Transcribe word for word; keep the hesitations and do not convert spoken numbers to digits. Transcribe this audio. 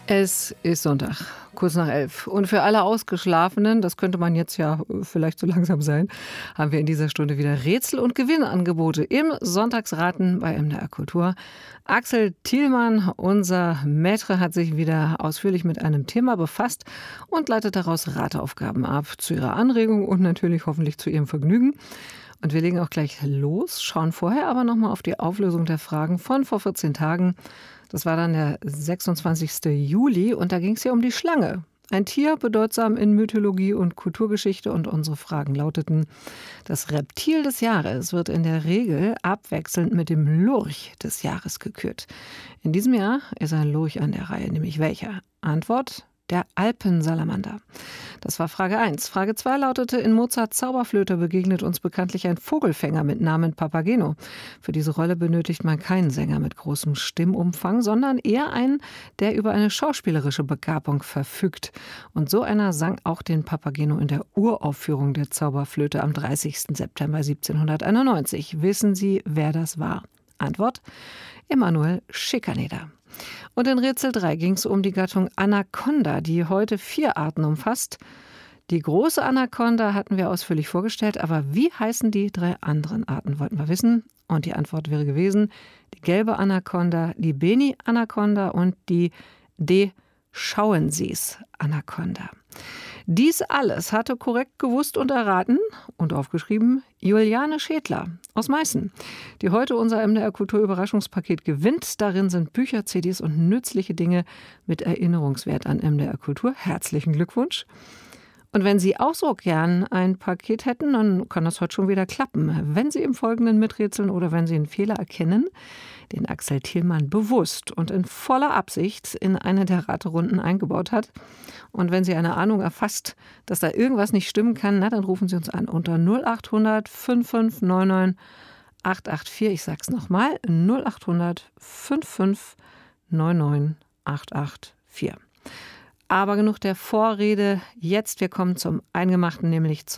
Es ist Sonntag, kurz nach elf. Und für alle Ausgeschlafenen, das könnte man jetzt ja vielleicht so langsam sein, haben wir in dieser Stunde wieder Rätsel- und Gewinnangebote im Sonntagsraten bei M D R Kultur. Axel Thielmann, unser Maître, hat sich wieder ausführlich mit einem Thema befasst und leitet daraus Rateaufgaben ab, zu Ihrer Anregung und natürlich hoffentlich zu Ihrem Vergnügen. Und wir legen auch gleich los, schauen vorher aber nochmal auf die Auflösung der Fragen von vor vierzehn Tagen. Das war dann der sechsundzwanzigste Juli und da ging es ja um die Schlange. Ein Tier, bedeutsam in Mythologie und Kulturgeschichte, und unsere Fragen lauteten: Das Reptil des Jahres wird in der Regel abwechselnd mit dem Lurch des Jahres gekürt. In diesem Jahr ist ein Lurch an der Reihe, nämlich welcher? Antwort: Der Alpensalamander. Das war Frage eins. Frage zwei lautete: In Mozarts Zauberflöte begegnet uns bekanntlich ein Vogelfänger mit Namen Papageno. Für diese Rolle benötigt man keinen Sänger mit großem Stimmumfang, sondern eher einen, der über eine schauspielerische Begabung verfügt. Und so einer sang auch den Papageno in der Uraufführung der Zauberflöte am dreißigsten September siebzehnhunderteinundneunzig. Wissen Sie, wer das war? Antwort: Emanuel Schikaneder. Und in Rätsel drei ging es um die Gattung Anaconda, die heute vier Arten umfasst. Die große Anaconda hatten wir ausführlich vorgestellt, aber wie heißen die drei anderen Arten, wollten wir wissen. Und die Antwort wäre gewesen: die gelbe Anaconda, die Beni-Anaconda und die D. Schauensees Anaconda. Dies alles hatte korrekt gewusst und erraten und aufgeschrieben Juliane Schädler aus Meißen, die heute unser M D R Kultur Überraschungspaket gewinnt. Darin sind Bücher, C Ds und nützliche Dinge mit Erinnerungswert an M D R Kultur. Herzlichen Glückwunsch. Und wenn Sie auch so gern ein Paket hätten, dann kann das heute schon wieder klappen. Wenn Sie im Folgenden miträtseln oder wenn Sie einen Fehler erkennen, den Axel Thielmann bewusst und in voller Absicht in eine der Raterunden eingebaut hat. Und wenn Sie eine Ahnung erfasst, dass da irgendwas nicht stimmen kann, na, dann rufen Sie uns an unter null acht hundert fünf fünf neun neun acht acht vier. Ich sag's nochmal, null acht hundert fünf fünf neun neun acht acht vier. Aber genug der Vorrede. Jetzt, wir kommen zum Eingemachten, nämlich zu